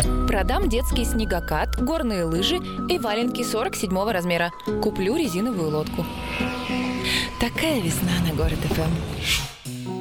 Продам детский снегокат, горные лыжи и валенки 47 размера. Куплю резиновую лодку. Такая весна на Город ФМ.